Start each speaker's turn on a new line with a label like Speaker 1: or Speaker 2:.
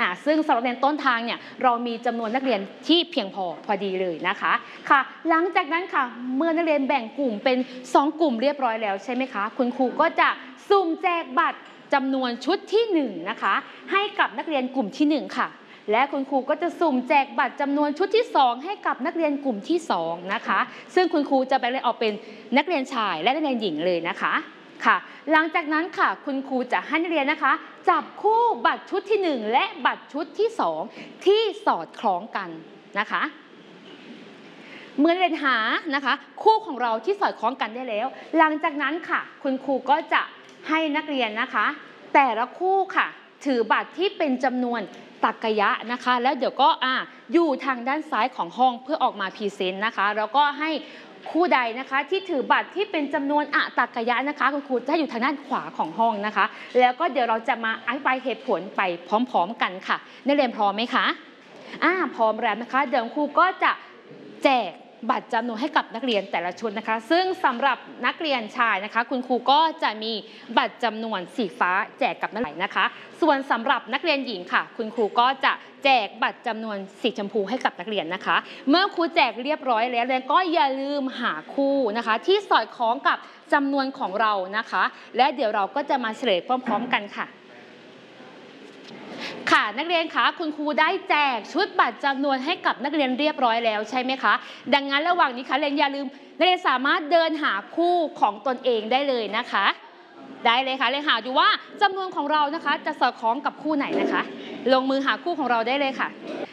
Speaker 1: ซึ่งสำหรับเรียนต้นทางเนี่ยเรามีจำนวนนักเรียนที่เพียงพอดีเลยนะคะค่ะหลังจากนั้นค่ะเมื่อนักเรียนแบ่งกลุ่มเป็น2กลุ่มเรียบร้อยแล้วใช่ไหมคะคุณครูก็จะสุ่มแจกบัตรจำนวนชุดที่1นะคะให้กับนักเรียนกลุ่มที่1ค่ะและคุณครูก็จะสุ่มแจกบัตรจำนวนชุดที่2ให้กับนักเรียนกลุ่มที่2นะคะซึ่งคุณครูจะแบ่งออกเป็นนักเรียนชายและนักเรียนหญิงเลยนะคะค่ะหลังจากนั้นค่ะคุณครูจะให้นักเรียนนะคะจับคู่บัตรชุดที่1และบัตรชุดที่2ที่สอดคล้องกันนะคะเมื่อเรียนหานะคะคู่ของเราที่สอดคล้องกันได้แล้วหลังจากนั้นค่ะคุณครูก็จะให้นักเรียนนะคะแต่ละคู่ค่ะถือบัตรที่เป็นจำนวนตรรกะนะคะแล้วเดี๋ยวก็อยู่ทางด้านซ้ายของห้องเพื่อออกมาพรีเซนต์นะคะแล้วก็ให้คู่ใดนะคะที่ถือบัตรที่เป็นจำนวนตรรกะนะคะคุณครูจะอยู่ทางด้านขวาของห้องนะคะแล้วก็เดี๋ยวเราจะมาอธิบายเหตุผลไปพร้อมๆกันค่ะนักเรียนพร้อมไหมคะพร้อมแล้วนะคะเดี๋ยวครูก็จะแจกบัตรจำนวนให้กับนักเรียนแต่ละชุดนะคะซึ่งสำหรับนักเรียนชายนะคะคุณครูก็จะมีบัตรจำนวนสีฟ้าแจกกับนักเรียนนะคะส่วนสำหรับนักเรียนหญิงค่ะคุณครูก็จะแจกบัตรจำนวนสีชมพูให้กับนักเรียนนะคะเมื่อครูแจกเรียบร้อยแล้วก็อย่าลืมหาคู่นะคะที่สอดคล้องกับจำนวนของเรานะคะและเดี๋ยวเราก็จะมาเฉลยพร้อมๆกันค่ะค่ะนักเรียนคะคุณครูได้แจกชุดบัตรจำนวนให้กับนักเรียนเรียบร้อยแล้วใช่ไหมคะดังนั้นระหว่างนี้ค่ะเรียนอย่าลืมนักเรียนสามารถเดินหาคู่ของตนเองได้เลยนะคะได้เลยค่ะเรียนหาดูว่าจำนวนของเรานะคะจะสอดคล้องกับคู่ไหนนะคะลงมือหาคู่ของเราได้เลยค่ะ